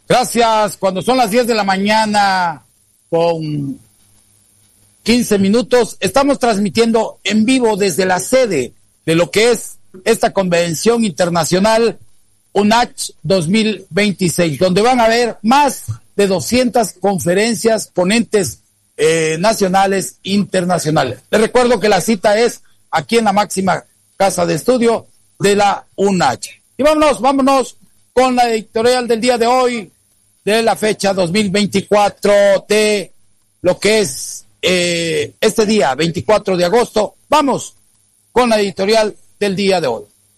Gracias. Cuando son las 10 de la mañana con 15 minutos, estamos transmitiendo en vivo desde la sede de lo que es esta convención internacional UNACH 2026, donde van a haber más de 200 conferencias, ponentes nacionales, internacionales. Les recuerdo que la cita es aquí en la máxima casa de estudio de la UNACH. Y vámonos con la editorial del día de hoy, de la fecha 2024 de lo que es este día, 24 de agosto. Vamos con la editorial del día de hoy.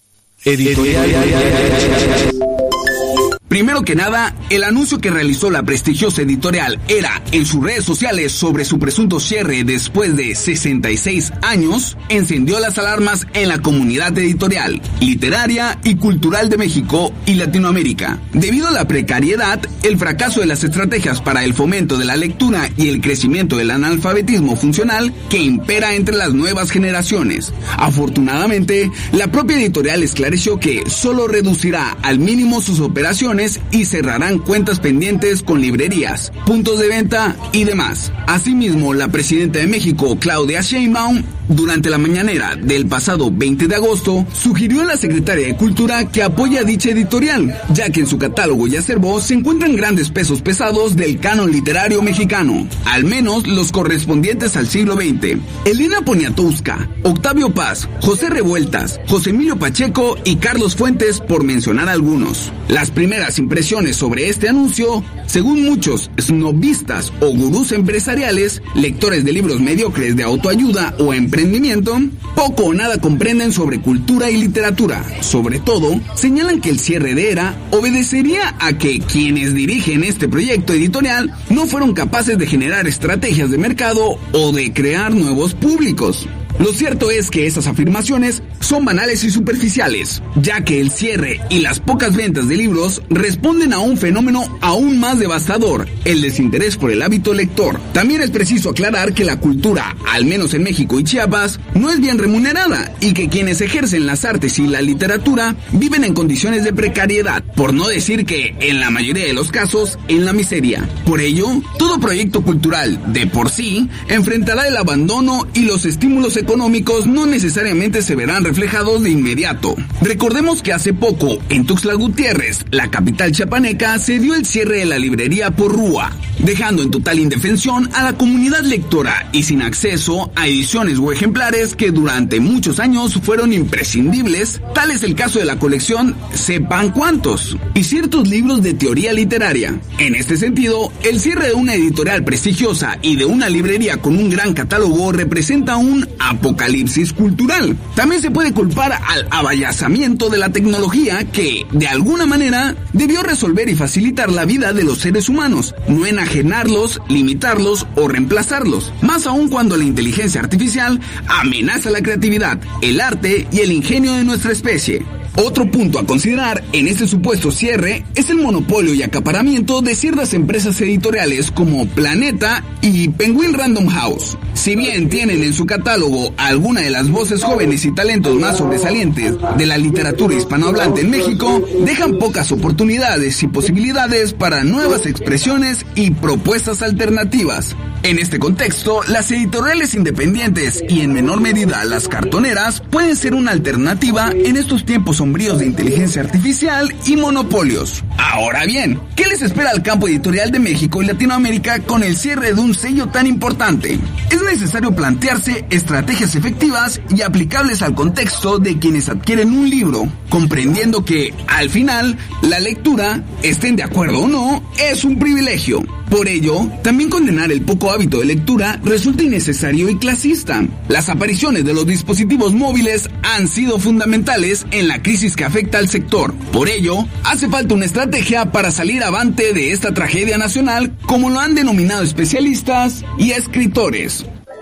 Primero que nada, el anuncio que realizó la prestigiosa editorial Era en sus redes sociales sobre su presunto cierre después de 66 años encendió las alarmas en la comunidad editorial, literaria y cultural de México y Latinoamérica. Debido a la precariedad, el fracaso de las estrategias para el fomento de la lectura y el crecimiento del analfabetismo funcional que impera entre las nuevas generaciones. Afortunadamente, la propia editorial esclareció que solo reducirá al mínimo sus operaciones y cerrarán cuentas pendientes con librerías, puntos de venta y demás. Asimismo, la presidenta de México, Claudia Sheinbaum, durante la mañanera del pasado 20 de agosto, sugirió a la secretaria de Cultura que apoye a dicha editorial, ya que en su catálogo y acervo se encuentran grandes pesos pesados del canon literario mexicano, al menos los correspondientes al siglo XX. Elena Poniatowska, Octavio Paz, José Revueltas, José Emilio Pacheco y Carlos Fuentes, por mencionar algunos. Las primeras impresiones sobre este anuncio, según muchos snobistas o gurús empresariales, lectores de libros mediocres de autoayuda o emprendimiento, poco o nada comprenden sobre cultura y literatura. Sobre todo, señalan que el cierre de Era obedecería a que quienes dirigen este proyecto editorial no fueron capaces de generar estrategias de mercado o de crear nuevos públicos. Lo cierto es que esas afirmaciones son banales y superficiales, ya que el cierre y las pocas ventas de libros responden a un fenómeno aún más devastador, el desinterés por el hábito lector. También es preciso aclarar que la cultura, al menos en México y Chiapas, no es bien remunerada y que quienes ejercen las artes y la literatura viven en condiciones de precariedad, por no decir que, en la mayoría de los casos, en la miseria. Por ello, todo proyecto cultural, de por sí, enfrentará el abandono y los estímulos económicos no necesariamente se verán reflejados de inmediato. Recordemos que hace poco, en Tuxtla Gutiérrez, la capital chiapaneca, se dio el cierre de la librería Porrúa, dejando en total indefensión a la comunidad lectora y sin acceso a ediciones o ejemplares que durante muchos años fueron imprescindibles. Tal es el caso de la colección Sepan Cuántos y ciertos libros de teoría literaria. En este sentido, el cierre de una editorial prestigiosa y de una librería con un gran catálogo representa un apocalipsis cultural. También se puede culpar al abayazamiento de la tecnología que, de alguna manera, debió resolver y facilitar la vida de los seres humanos, no enajenarlos, limitarlos o reemplazarlos, más aún cuando la inteligencia artificial amenaza la creatividad, el arte y el ingenio de nuestra especie. Otro punto a considerar en este supuesto cierre es el monopolio y acaparamiento de ciertas empresas editoriales como Planeta y Penguin Random House. Si bien tienen en su catálogo alguna de las voces jóvenes y talentos más sobresalientes de la literatura hispanohablante en México, dejan pocas oportunidades y posibilidades para nuevas expresiones y propuestas alternativas. En este contexto, las editoriales independientes y en menor medida las cartoneras pueden ser una alternativa en estos tiempos sombríos de inteligencia artificial y monopolios. Ahora bien, ¿qué les espera al campo editorial de México y Latinoamérica con el cierre de un sello tan importante? Es necesario plantearse estrategias efectivas y aplicables al contexto de quienes adquieren un libro, comprendiendo que, al final, la lectura, estén de acuerdo o no, es un privilegio. Por ello, también condenar el poco hábito de lectura resulta innecesario y clasista. Las apariciones de los dispositivos móviles han sido fundamentales en la crisis que afecta al sector. Por ello, hace falta una estrategia para salir avante de esta tragedia nacional, como lo han denominado especialistas y escritores.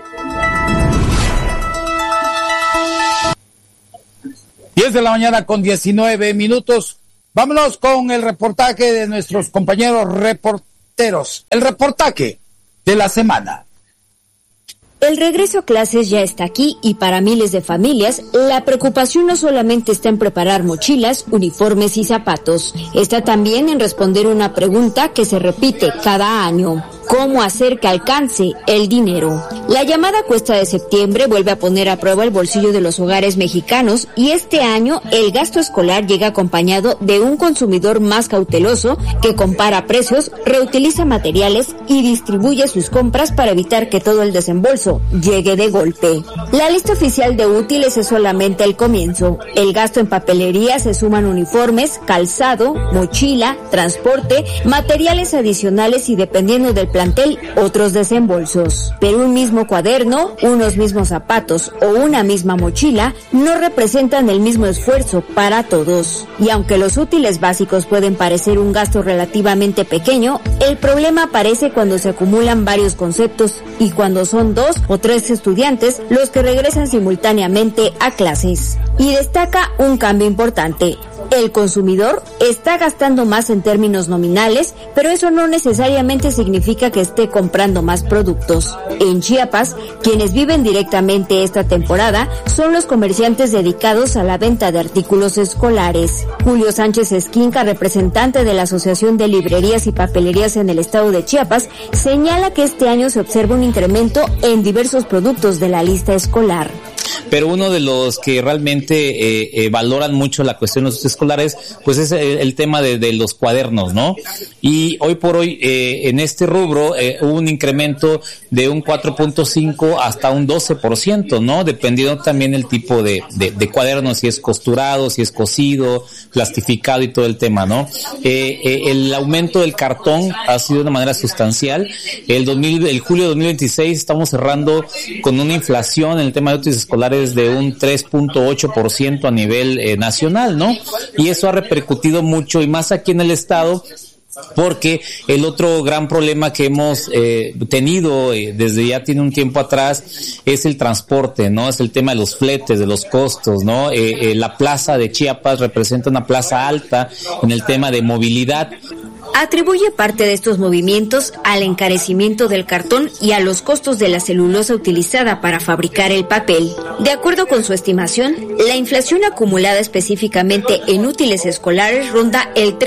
Diez de la mañana con 19 minutos. Vámonos con el reportaje de nuestros compañeros reporteros. El reportaje de la semana. El regreso a clases ya está aquí y para miles de familias, la preocupación no solamente está en preparar mochilas, uniformes y zapatos, está también en responder una pregunta que se repite cada año: ¿cómo hacer que alcance el dinero? La llamada cuesta de septiembre vuelve a poner a prueba el bolsillo de los hogares mexicanos y este año el gasto escolar llega acompañado de un consumidor más cauteloso que compara precios, reutiliza materiales y distribuye sus compras para evitar que todo el desembolso llegue de golpe. La lista oficial de útiles es solamente el comienzo. El gasto en papelería se suman uniformes, calzado, mochila, transporte, materiales adicionales y dependiendo del plantel, otros desembolsos. Pero un mismo cuaderno, unos mismos zapatos o una misma mochila no representan el mismo esfuerzo para todos. Y aunque los útiles básicos pueden parecer un gasto relativamente pequeño, el problema aparece cuando se acumulan varios conceptos y cuando son 2 o 3 estudiantes los que regresan simultáneamente a clases. Y destaca un cambio importante. El consumidor está gastando más en términos nominales, pero eso no necesariamente significa que esté comprando más productos. En Chiapas, quienes viven directamente esta temporada son los comerciantes dedicados a la venta de artículos escolares. Julio Sánchez Esquinca, representante de la Asociación de Librerías y Papelerías en el estado de Chiapas, señala que este año se observa un incremento en diversos productos de la lista escolar. Pero uno de los que realmente valoran mucho la cuestión de los escolares, pues es el tema de los cuadernos, ¿no? Y hoy por hoy, en este rubro, hubo un incremento de un 4.5 hasta un 12%, ¿no? Dependiendo también el tipo de cuaderno, si es costurado, si es cosido, plastificado y todo el tema, ¿no? El aumento del cartón ha sido de una manera sustancial. El julio de 2026 estamos cerrando con una inflación en el tema de útiles escolares de un 3.8% a nivel nacional, ¿no? Y eso ha repercutido mucho y más aquí en el estado, porque el otro gran problema que hemos tenido desde ya tiene un tiempo atrás es el transporte, ¿no? Es el tema de los fletes, de los costos, ¿no? La plaza de Chiapas representa una plaza alta en el tema de movilidad. Atribuye parte de estos movimientos al encarecimiento del cartón y a los costos de la celulosa utilizada para fabricar el papel. De acuerdo con su estimación, la inflación acumulada específicamente en útiles escolares ronda el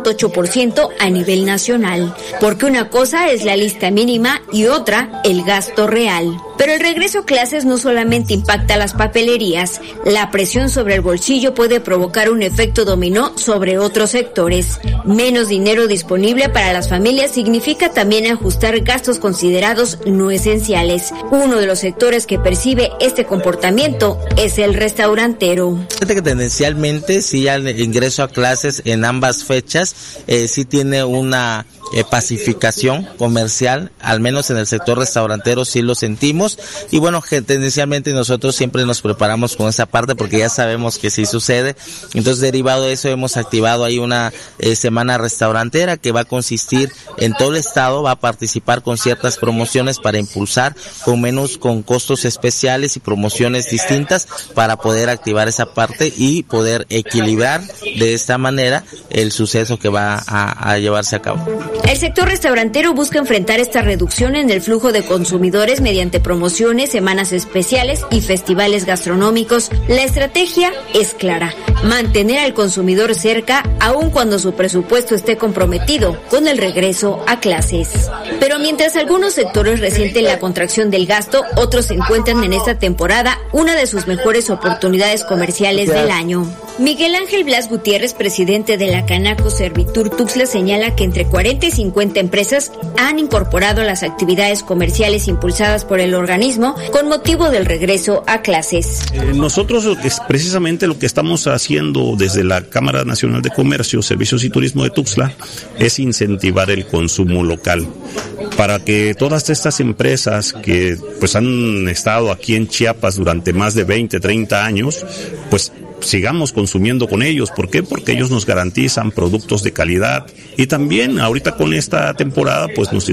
3.8% a nivel nacional, porque una cosa es la lista mínima y otra el gasto real. Pero el regreso a clases no solamente impacta a las papelerías, la presión sobre el bolsillo puede provocar un efecto dominó sobre otros sectores. Menos dinero disponible para las familias significa también ajustar gastos considerados no esenciales. Uno de los sectores que percibe este comportamiento es el restaurantero. Fíjate que tendencialmente sí el ingreso a clases en ambas fechas sí tiene una pacificación comercial, al menos en el sector restaurantero sí lo sentimos, y bueno, tendencialmente nosotros siempre nos preparamos con esa parte porque ya sabemos que sí sucede. Entonces, derivado de eso, hemos activado ahí una semana restaurantera que va a consistir en todo el estado, va a participar con ciertas promociones para impulsar con menús con costos especiales y promociones distintas para poder activar esa parte y poder equilibrar de esta manera el suceso que va a llevarse a cabo. El sector restaurantero busca enfrentar esta reducción en el flujo de consumidores mediante promociones, semanas especiales y festivales gastronómicos. La estrategia es clara: mantener al consumidor cerca aun cuando su presupuesto esté comprometido con el regreso a clases. Pero mientras algunos sectores resienten la contracción del gasto, otros encuentran en esta temporada una de sus mejores oportunidades comerciales del año. Miguel Ángel Blas Gutiérrez, presidente de la Canaco Servitur Tuxtla, señala que entre 40 y 50 empresas han incorporado las actividades comerciales impulsadas por el organismo con motivo del regreso a clases. Nosotros precisamente lo que estamos haciendo desde la Cámara Nacional de Comercio, Servicios y Turismo de Tuxtla es incentivar el consumo local para que todas estas empresas que pues han estado aquí en Chiapas durante más de 20, 30 años, pues sigamos consumiendo con ellos. ¿Por qué? Porque ellos nos garantizan productos de calidad y también ahorita con esta temporada pues nos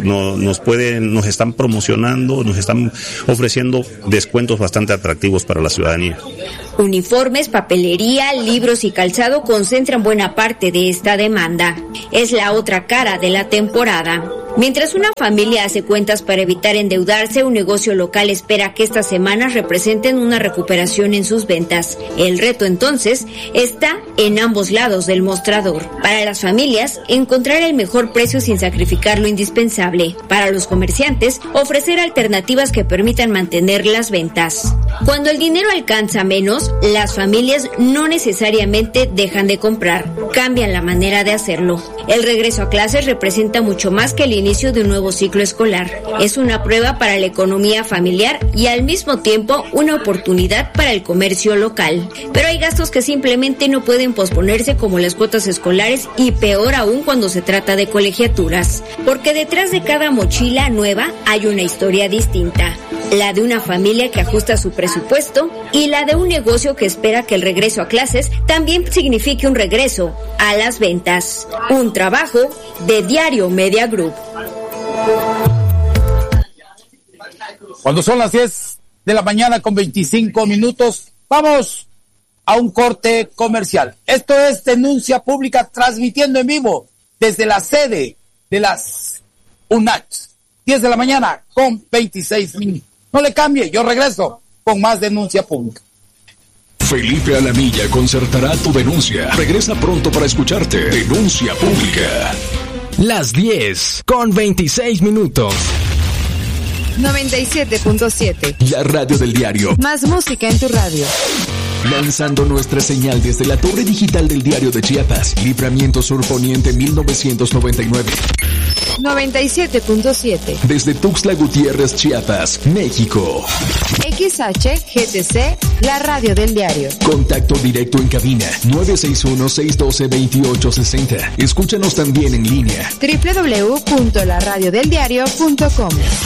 están promocionando, nos están ofreciendo descuentos bastante atractivos para la ciudadanía. Uniformes, papelería, libros y calzado concentran buena parte de esta demanda. Es la otra cara de la temporada. Mientras una familia hace cuentas para evitar endeudarse, un negocio local espera que estas semanas representen una recuperación en sus ventas. El reto entonces está en ambos lados del mostrador. Para las familias, encontrar el mejor precio sin sacrificar lo indispensable. Para los comerciantes, ofrecer alternativas que permitan mantener las ventas. Cuando el dinero alcanza menos, las familias no necesariamente dejan de comprar, cambian la manera de hacerlo. El regreso a clases representa mucho más que el inicio de un nuevo ciclo escolar. Es una prueba para la economía familiar y al mismo tiempo una oportunidad para el comercio local. Pero hay gastos que simplemente no pueden posponerse, como las cuotas escolares, y peor aún cuando se trata de colegiaturas. Porque detrás de cada mochila nueva hay una historia distinta. La de una familia que ajusta su presupuesto y la de un negocio que espera que el regreso a clases también signifique un regreso a las ventas. Un trabajo de Diario Media Group. Cuando son las 10 de la mañana con 25 minutos, vamos a un corte comercial. Esto es Denuncia Pública, transmitiendo en vivo desde la sede de las UNACH. 10 de la mañana con 26 minutos. No le cambie, yo regreso con más Denuncia Pública. Felipe Alamilla concertará tu denuncia. Regresa pronto para escucharte. Denuncia Pública. Las 10 con 26 minutos. 97.7. La radio del diario. Más música en tu radio. Lanzando nuestra señal desde la torre digital del Diario de Chiapas. Libramiento Sur Poniente 1999. 97.7. Desde Tuxtla Gutiérrez, Chiapas, México. XHGTC, la radio del diario. Contacto directo en cabina 961-612-2860. Escúchanos también en línea. www.laradiodeldiario.com.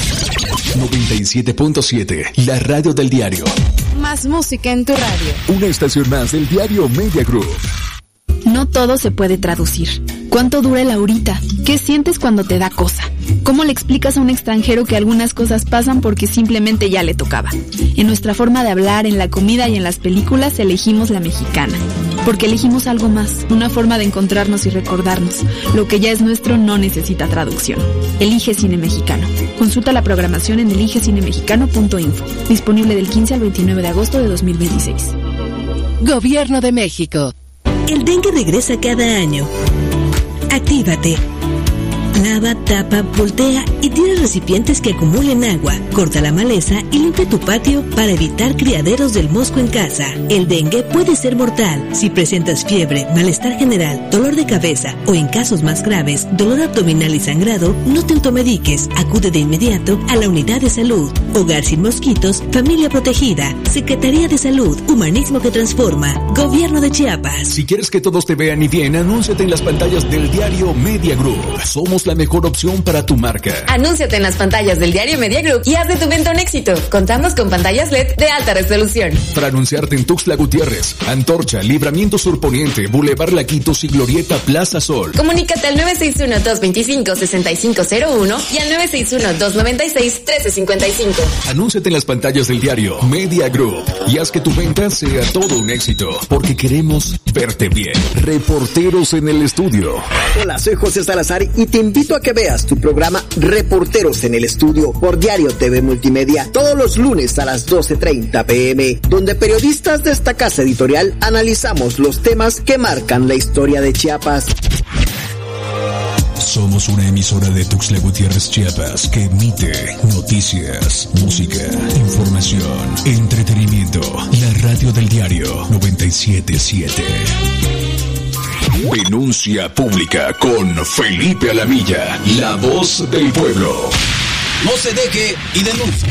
97.7, la radio del diario. Más música en tu radio. Una estación más del Diario Media Group. No todo se puede traducir. ¿Cuánto dura el ahorita? ¿Qué sientes cuando te da cosa? ¿Cómo le explicas a un extranjero que algunas cosas pasan porque simplemente ya le tocaba? En nuestra forma de hablar, en la comida y en las películas elegimos la mexicana. Porque elegimos algo más, una forma de encontrarnos y recordarnos. Lo que ya es nuestro no necesita traducción. Elige Cine Mexicano. Consulta la programación en eligecinemexicano.info. Disponible del 15 al 29 de agosto de 2026. Gobierno de México. El dengue regresa cada año. Actívate. Lava, tapa, voltea y tira recipientes que acumulen agua. Corta la maleza y limpia tu patio para evitar criaderos del mosco en casa. El dengue puede ser mortal. Si presentas fiebre, malestar general, dolor de cabeza o, en casos más graves, dolor abdominal y sangrado, no te automediques. Acude de inmediato a la unidad de salud. Hogar sin mosquitos, familia protegida. Secretaría de Salud, humanismo que transforma. Gobierno de Chiapas. Si quieres que todos te vean y bien, anúnciate en las pantallas del Diario Media Group. Somos la mejor opción para tu marca. Anúnciate en las pantallas del Diario Media Group y haz de tu venta un éxito. Contamos con pantallas LED de alta resolución. Para anunciarte en Tuxtla Gutiérrez, Antorcha, Libramiento Sur Poniente, Boulevard Laquitos y Glorieta Plaza Sol. Comunícate al 961-225-6501 y al 961-296-1355. Anúnciate en las pantallas del Diario Media Group y haz que tu venta sea todo un éxito, porque queremos verte bien. Reporteros en el estudio. Hola, soy José Salazar y te invito a que veas tu programa Reporteros en el Estudio por Diario TV Multimedia todos los lunes a las 12:30 p.m., donde periodistas de esta casa editorial analizamos los temas que marcan la historia de Chiapas. Somos una emisora de Tuxtla Gutiérrez, Chiapas, que emite noticias, música, información, entretenimiento. La radio del diario 97.7. Denuncia Pública con Felipe Alamilla, la voz del pueblo. No se deje y denuncie.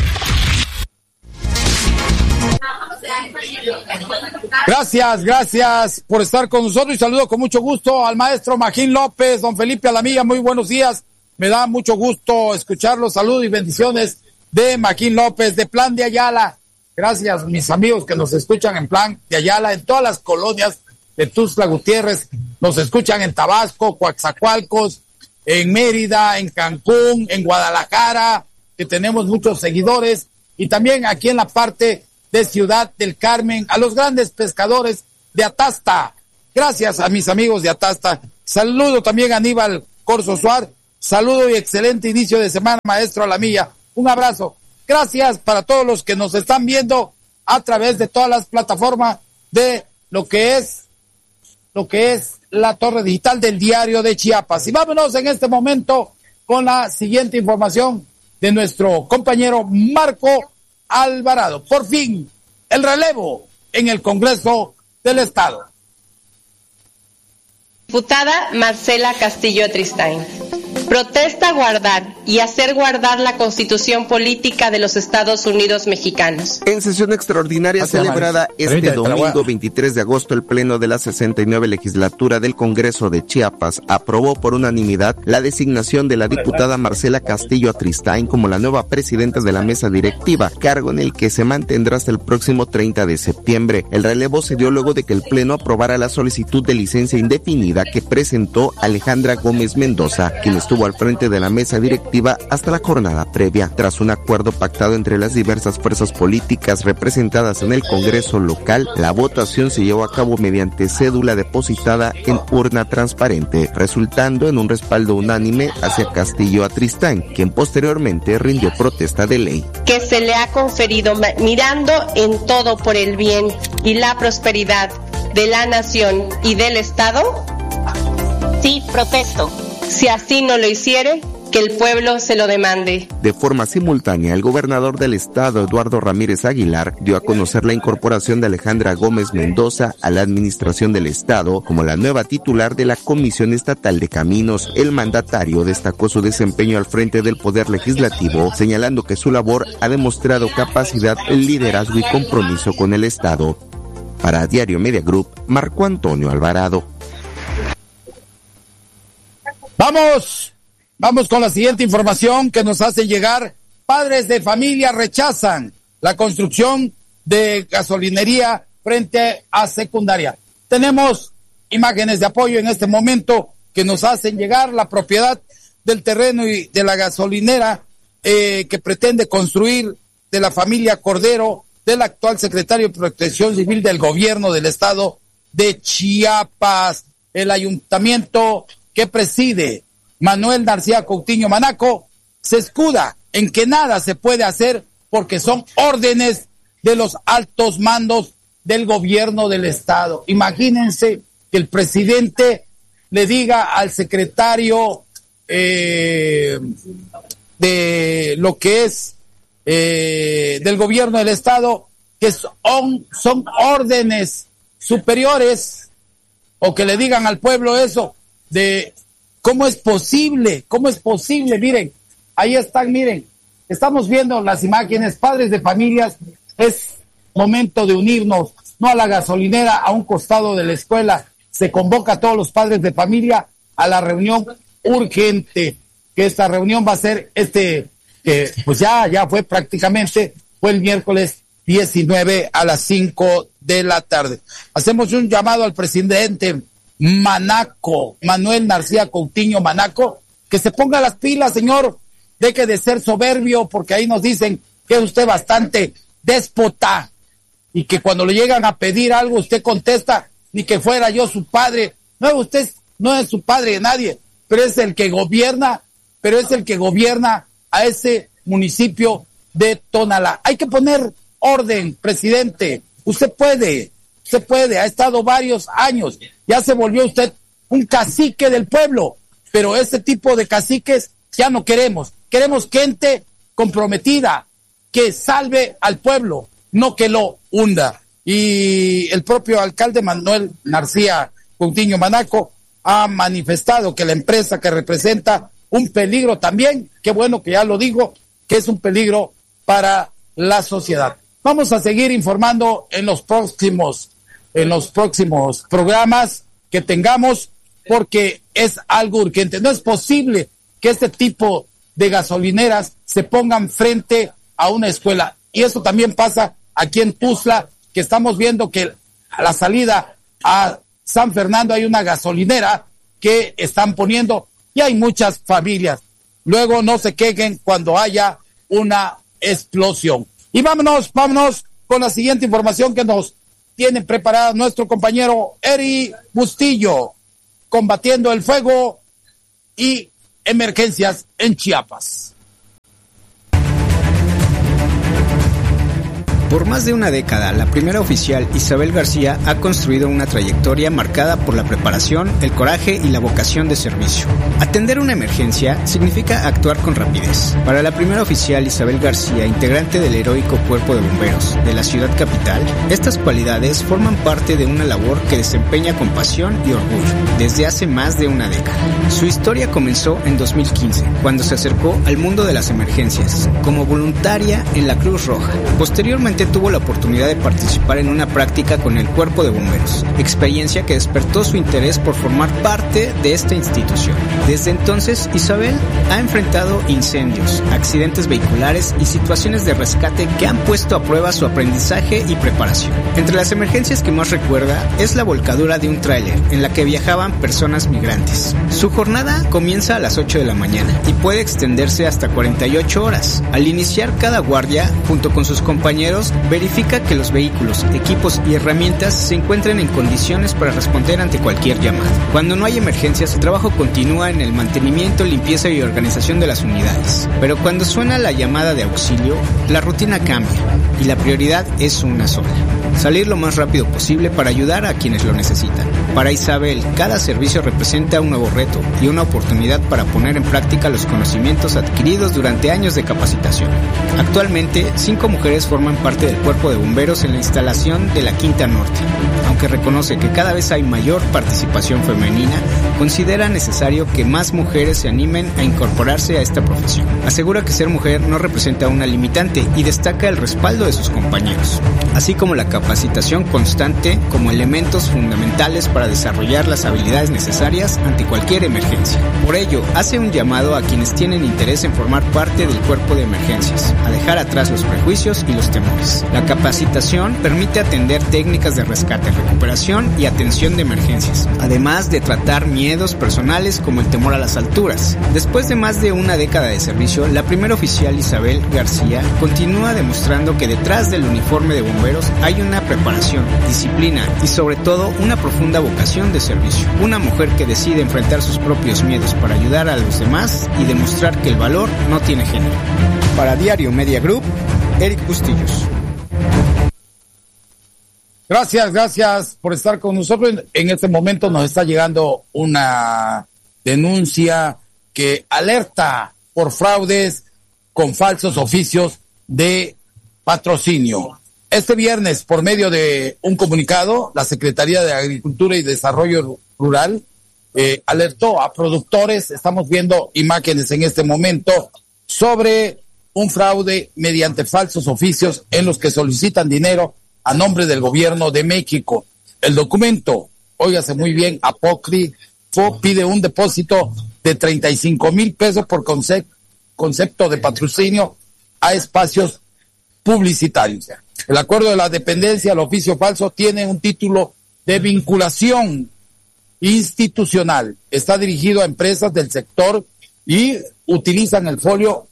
Gracias por estar con nosotros y saludo con mucho gusto al maestro Magín López, don Felipe Alamilla, muy buenos días. Me da mucho gusto escucharlos, saludos y bendiciones de Magín López, de Plan de Ayala. Gracias, mis amigos que nos escuchan en Plan de Ayala, en todas las colonias de Tuxtla Gutiérrez, nos escuchan en Tabasco, Coatzacoalcos, en Mérida, en Cancún, en Guadalajara, que tenemos muchos seguidores, y también aquí en la parte de Ciudad del Carmen, a los grandes pescadores de Atasta. Gracias a mis amigos de Atasta. Saludo también a Aníbal Corzo Suárez, saludo y excelente inicio de semana, maestro Alamilla. Un abrazo. Gracias para todos los que nos están viendo a través de todas las plataformas de lo que es la torre digital del Diario de Chiapas. Y vámonos en este momento con la siguiente información de nuestro compañero Marco Alvarado. Por fin, el relevo en el Congreso del Estado. Diputada Marcela Castillo Atristain. Protesta guardar y hacer guardar la Constitución Política de los Estados Unidos Mexicanos. En sesión extraordinaria celebrada este domingo 23 de agosto, el Pleno de la 69 Legislatura del Congreso de Chiapas aprobó por unanimidad la designación de la diputada Marcela Castillo Atristain como la nueva presidenta de la mesa directiva, cargo en el que se mantendrá hasta el próximo 30 de septiembre. El relevo se dio luego de que el Pleno aprobara la solicitud de licencia indefinida que presentó Alejandra Gómez Mendoza, quien estuvo al frente de la mesa directiva hasta la jornada previa. Tras un acuerdo pactado entre las diversas fuerzas políticas representadas en el Congreso local, la votación se llevó a cabo mediante cédula depositada en urna transparente, resultando en un respaldo unánime hacia Castillo Atristain, quien posteriormente rindió protesta de ley. Que se le ha conferido mirando en todo por el bien y la prosperidad de la nación y del Estado. Sí, protesto. Si así no lo hiciere, que el pueblo se lo demande. De forma simultánea, el gobernador del estado, Eduardo Ramírez Aguilar, dio a conocer la incorporación de Alejandra Gómez Mendoza a la administración del estado como la nueva titular de la Comisión Estatal de Caminos. El mandatario destacó su desempeño al frente del Poder Legislativo, señalando que su labor ha demostrado capacidad, liderazgo y compromiso con el estado. Para Diario Media Group, Marco Antonio Alvarado. Vamos con la siguiente información que nos hace llegar. Padres de familia rechazan la construcción de gasolinería frente a secundaria. Tenemos imágenes de apoyo en este momento que nos hacen llegar. La propiedad del terreno y de la gasolinera que pretende construir de la familia Cordero, del actual secretario de Protección Civil del gobierno del estado de Chiapas. El ayuntamiento que preside Manuel Narcía Coutinho Manaco se escuda en que nada se puede hacer porque son órdenes de los altos mandos del gobierno del estado. Imagínense que el presidente le diga al secretario de lo que es del gobierno del estado que son órdenes superiores, o que le digan al pueblo eso de ¿cómo es posible? Miren, ahí están, miren, estamos viendo las imágenes. Padres de familias, es momento de unirnos, no a la gasolinera, a un costado de la escuela. Se convoca a todos los padres de familia a la reunión urgente, que esta reunión va a ser pues ya fue prácticamente, fue el miércoles 19 a las 5 de la tarde. Hacemos un llamado al presidente Manaco, Manuel Narcía Coutinho Manaco, que se ponga las pilas, señor, deje de ser soberbio, porque ahí nos dicen que es usted bastante déspota, y que cuando le llegan a pedir algo usted contesta, ni que fuera yo su padre. No, usted no es su padre de nadie, pero es el que gobierna a ese municipio de Tonalá. Hay que poner orden, presidente. Usted puede, ha estado varios años, ya se volvió usted un cacique del pueblo, pero ese tipo de caciques ya no queremos. Queremos gente comprometida, que salve al pueblo, no que lo hunda. Y el propio alcalde Manuel Narcía Coutinho Manaco ha manifestado que la empresa que representa un peligro también, qué bueno que ya lo digo, que es un peligro para la sociedad. Vamos a seguir informando en los próximos programas que tengamos, porque es algo urgente. No es posible que este tipo de gasolineras se pongan frente a una escuela. Y eso también pasa aquí en Tuxtla, que estamos viendo que a la salida a San Fernando hay una gasolinera que están poniendo, y hay muchas familias. Luego no se quejen cuando haya una explosión. Y vámonos con la siguiente información que nos tiene preparada nuestro compañero Eri Bustillo, combatiendo el fuego y emergencias en Chiapas. Por más de una década, la primera oficial Isabel García ha construido una trayectoria marcada por la preparación, el coraje y la vocación de servicio. Atender una emergencia significa actuar con rapidez. Para la primera oficial Isabel García, integrante del heroico Cuerpo de Bomberos de la ciudad capital, estas cualidades forman parte de una labor que desempeña con pasión y orgullo desde hace más de una década. Su historia comenzó en 2015, cuando se acercó al mundo de las emergencias como voluntaria en la Cruz Roja. Posteriormente tuvo la oportunidad de participar en una práctica con el Cuerpo de Bomberos, experiencia que despertó su interés por formar parte de esta institución. Desde entonces, Isabel ha enfrentado incendios, accidentes vehiculares y situaciones de rescate que han puesto a prueba su aprendizaje y preparación. Entre las emergencias que más recuerda es la volcadura de un tráiler en la que viajaban personas migrantes. Su jornada comienza a las 8 de la mañana y puede extenderse hasta 48 horas. Al iniciar cada guardia, junto con sus compañeros, verifica que los vehículos, equipos y herramientas se encuentren en condiciones para responder ante cualquier llamada. Cuando no hay emergencias, su trabajo continúa en el mantenimiento, limpieza y organización de las unidades. Pero cuando suena la llamada de auxilio, la rutina cambia y la prioridad es una sola: salir lo más rápido posible para ayudar a quienes lo necesitan. Para Isabel, cada servicio representa un nuevo reto y una oportunidad para poner en práctica los conocimientos adquiridos durante años de capacitación. Actualmente, 5 mujeres forman parte del Cuerpo de Bomberos en la instalación de la Quinta Norte. Aunque reconoce que cada vez hay mayor participación femenina, considera necesario que más mujeres se animen a incorporarse a esta profesión. Asegura que ser mujer no representa una limitante y destaca el respaldo de sus compañeros, así como la capacitación constante como elementos fundamentales para desarrollar las habilidades necesarias ante cualquier emergencia. Por ello, hace un llamado a quienes tienen interés en formar parte del Cuerpo de Emergencias, a dejar atrás los prejuicios y los temores. La capacitación permite atender técnicas de rescate, recuperación y atención de emergencias, además de tratar miedos personales como el temor a las alturas. Después de más de una década de servicio, la primera oficial Isabel García continúa demostrando que detrás del uniforme de bomberos hay una preparación, disciplina y sobre todo una profunda vocación de servicio. Una mujer que decide enfrentar sus propios miedos para ayudar a los demás y demostrar que el valor no tiene género. Para Diario Media Group, Eric Bustillos. Gracias por estar con nosotros. En este momento nos está llegando una denuncia que alerta por fraudes con falsos oficios de patrocinio. Este viernes, por medio de un comunicado, la Secretaría de Agricultura y Desarrollo Rural alertó a productores, estamos viendo imágenes en este momento, sobre un fraude mediante falsos oficios en los que solicitan dinero a nombre del gobierno de México. El documento, óigase muy bien, apócrifo, pide un depósito de 35,000 pesos por concepto de patrocinio a espacios publicitarios. El acuerdo de la dependencia, el oficio falso, tiene un título de vinculación institucional. Está dirigido a empresas del sector y utilizan el folio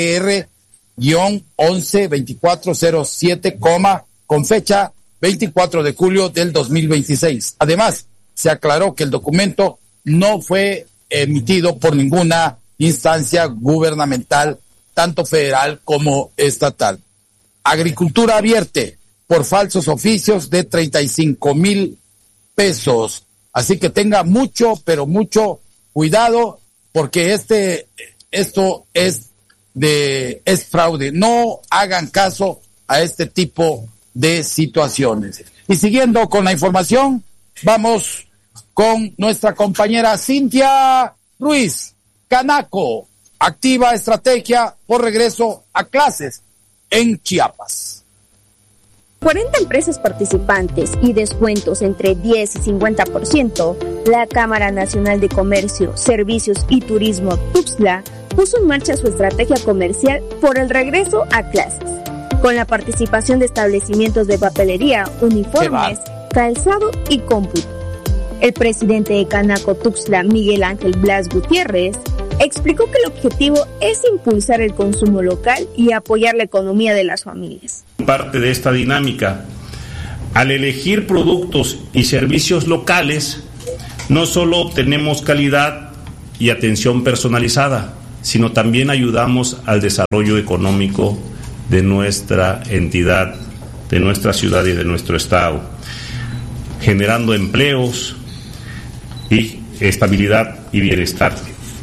AGR-112407, con fecha 24 de julio del 2026. Además, se aclaró que el documento no fue emitido por ninguna instancia gubernamental, tanto federal como estatal. Agricultura advierte por falsos oficios de 35,000 pesos. Así que tenga mucho, pero mucho cuidado, porque esto es fraude. No hagan caso a este tipo de situaciones. Y siguiendo con la información, vamos con nuestra compañera Cintia Ruiz. Canaco activa estrategia por regreso a clases en Chiapas. 40 empresas participantes y descuentos entre 10 y 50%, la Cámara Nacional de Comercio, Servicios y Turismo Tuxtla puso en marcha su estrategia comercial por el regreso a clases, con la participación de establecimientos de papelería, uniformes, calzado y cómputo. El presidente de Canaco Tuxtla, Miguel Ángel Blas Gutiérrez, explicó que el objetivo es impulsar el consumo local y apoyar la economía de las familias. Parte de esta dinámica, al elegir productos y servicios locales, no solo obtenemos calidad y atención personalizada, sino también ayudamos al desarrollo económico de nuestra entidad, de nuestra ciudad y de nuestro estado, generando empleos y estabilidad y bienestar.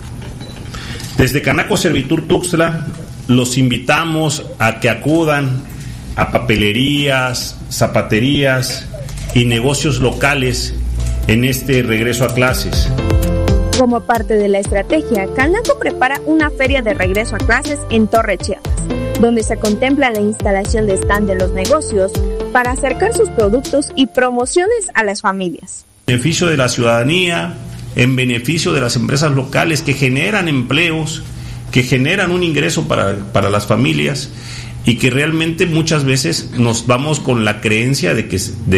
Desde Canaco Servitur Tuxtla los invitamos a que acudan a papelerías, zapaterías y negocios locales en este regreso a clases. Como parte de la estrategia, Canaco prepara una feria de regreso a clases en Torre Chiapas, donde se contempla la instalación de stand de los negocios para acercar sus productos y promociones a las familias. En beneficio de la ciudadanía, en beneficio de las empresas locales que generan empleos, que generan un ingreso para las familias, y que realmente muchas veces nos vamos con la creencia de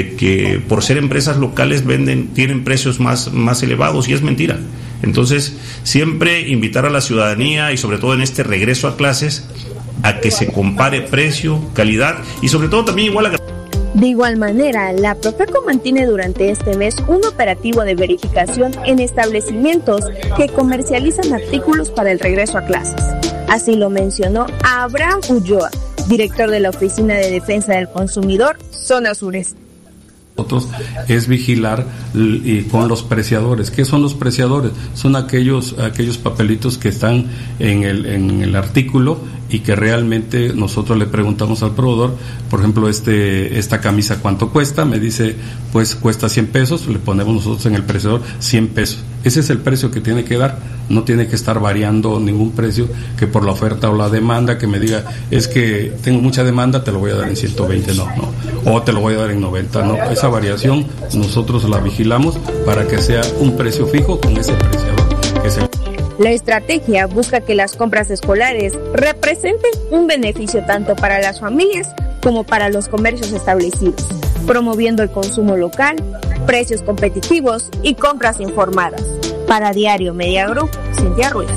que por ser empresas locales tienen precios más elevados, y es mentira. Entonces, siempre invitar a la ciudadanía, y sobre todo en este regreso a clases, a que se compare precio, calidad y sobre todo también igual a... De igual manera, la Profeco mantiene durante este mes un operativo de verificación en establecimientos que comercializan artículos para el regreso a clases. Así lo mencionó Abraham Ulloa, director de la Oficina de Defensa del Consumidor, Zona Sureste. Nosotros es vigilar con los preciadores. ¿Qué son los preciadores? Son aquellos papelitos que están en el artículo y que realmente nosotros le preguntamos al proveedor, por ejemplo, esta camisa ¿cuánto cuesta? Me dice, pues cuesta 100 pesos, le ponemos nosotros en el preciador 100 pesos. Ese es el precio que tiene que dar, no tiene que estar variando ningún precio que por la oferta o la demanda, que me diga, es que tengo mucha demanda, te lo voy a dar en 120, no, o te lo voy a dar en 90, no. Esa variación nosotros la vigilamos para que sea un precio fijo con ese preciador que es el... La estrategia busca que las compras escolares representen un beneficio tanto para las familias como para los comercios establecidos, promoviendo el consumo local, precios competitivos y compras informadas. Para Diario Media Group, Cintia Ruiz.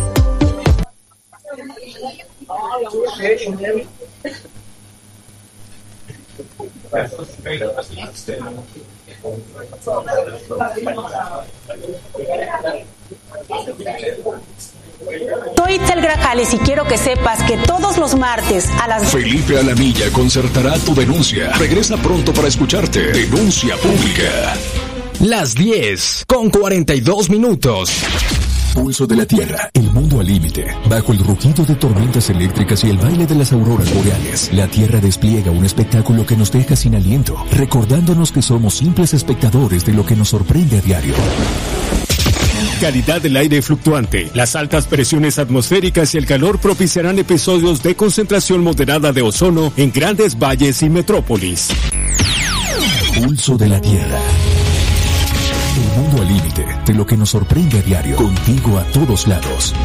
Soy Itzel Grajales y quiero que sepas que todos los martes a las... Felipe Alamilla concertará tu denuncia. Regresa pronto para escucharte. Denuncia pública. Las 10:42. Pulso de la Tierra, el mundo al límite. Bajo el rugido de tormentas eléctricas y el baile de las auroras boreales, la Tierra despliega un espectáculo que nos deja sin aliento, recordándonos que somos simples espectadores de lo que nos sorprende a diario. Calidad del aire fluctuante, las altas presiones atmosféricas y el calor propiciarán episodios de concentración moderada de ozono en grandes valles y metrópolis. Pulso de la Tierra. El mundo al límite de lo que nos sorprende a diario. Contigo a todos lados.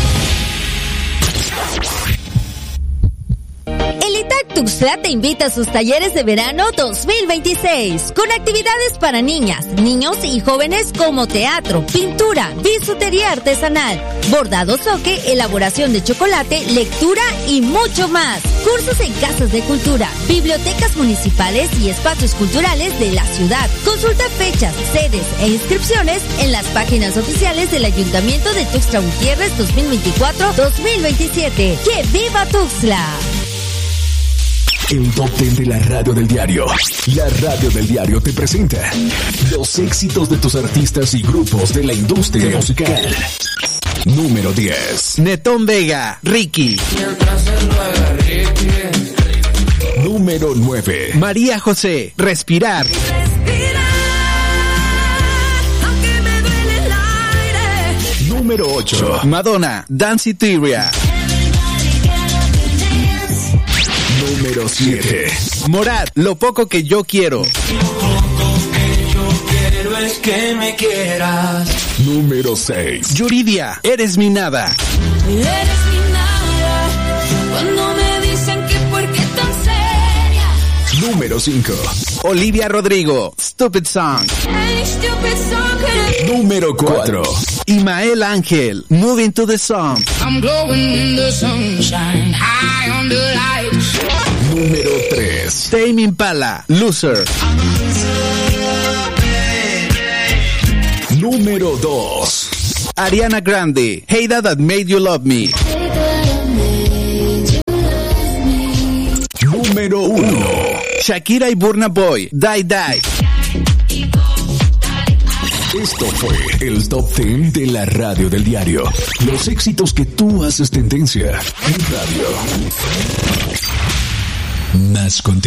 El ITAC Tuxtla te invita a sus talleres de verano 2026, con actividades para niñas, niños y jóvenes como teatro, pintura, bisutería artesanal, bordado soque, elaboración de chocolate, lectura y mucho más. Cursos en casas de cultura, bibliotecas municipales y espacios culturales de la ciudad. Consulta fechas, sedes e inscripciones en las páginas oficiales del Ayuntamiento de Tuxtla Gutiérrez 2024-2027. ¡Que viva Tuxtla! El Top 10 de la Radio del Diario. La Radio del Diario te presenta los éxitos de tus artistas y grupos de la industria musical. Número 10. Netón Vega, Ricky. Número 9. María José, Respirar. Número 8. Madonna, Dance Theoria. Número 7. Morat, Lo poco que yo quiero. Lo poco que yo quiero es que me quieras. Número 6. Yuridia, Eres mi nada. Eres mi nada. Cuando me dicen que por qué tan seria. Número 5. Olivia Rodrigo, Stupid Song. Hey, stupid song. Número 4. Imael Ángel, Moving to the Sun. I'm glowing in the sunshine, high on the lights. Número 3. Tame Impala, Loser. Número 2. Ariana Grande, Hate That Made You Love Me. Número 1. Shakira y Burna Boy, Die Die. Esto fue el Top 10 de la radio del diario. Los éxitos que tú haces tendencia en radio. Más contenido.